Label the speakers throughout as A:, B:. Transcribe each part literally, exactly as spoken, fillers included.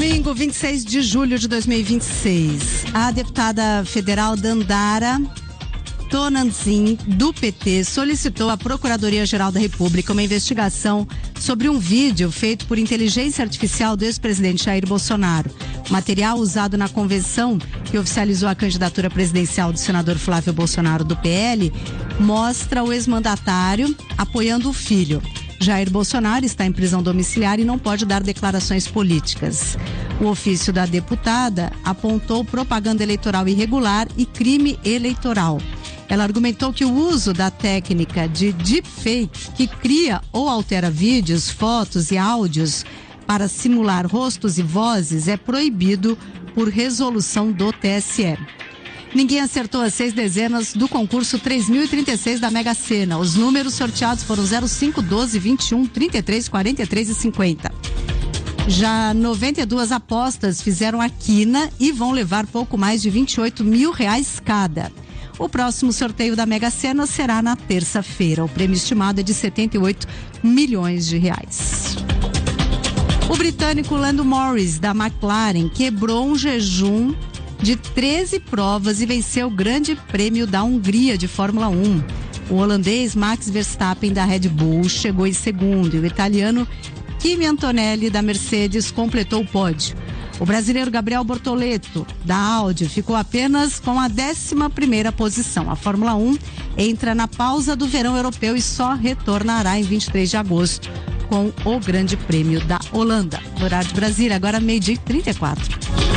A: Domingo, vinte e seis de julho de dois mil e vinte e seis, a deputada federal Dandara Tonantzin, do P T, solicitou à Procuradoria-Geral da República uma investigação sobre um vídeo feito por inteligência artificial do ex-presidente Jair Bolsonaro. O material usado na convenção que oficializou a candidatura presidencial do senador Flávio Bolsonaro, do P L, mostra o ex-mandatário apoiando o filho. Jair Bolsonaro está em prisão domiciliar e não pode dar declarações políticas. O ofício da deputada apontou propaganda eleitoral irregular e crime eleitoral. Ela argumentou que o uso da técnica de deepfake, que cria ou altera vídeos, fotos e áudios para simular rostos e vozes, é proibido por resolução do T S E. Ninguém acertou as seis dezenas do concurso três mil e trinta e seis da Mega Sena. Os números sorteados foram zero, cinco, doze, vinte e um, trinta e três, quarenta e três e cinquenta. Já noventa e duas apostas fizeram a quina e vão levar pouco mais de vinte e oito mil reais cada. O próximo sorteio da Mega Sena será na terça-feira. O prêmio estimado é de setenta e oito milhões de reais. O britânico Lando Norris, da McLaren, quebrou um jejum de treze provas e venceu o Grande Prêmio da Hungria de Fórmula um. O holandês Max Verstappen, da Red Bull, chegou em segundo e o italiano Kimi Antonelli, da Mercedes, completou o pódio. O brasileiro Gabriel Bortoleto, da Audi, ficou apenas com a décima primeira posição. A Fórmula um entra na pausa do verão europeu e só retornará em vinte e três de agosto com o Grande Prêmio da Holanda. No horário de Brasília, agora meio-dia e trinta e quatro.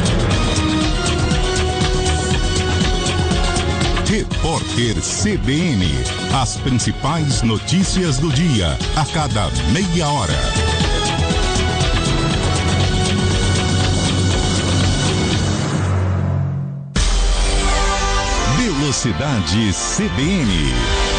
B: Repórter C B N. As principais notícias do dia, a cada meia hora. Velocidade C B N.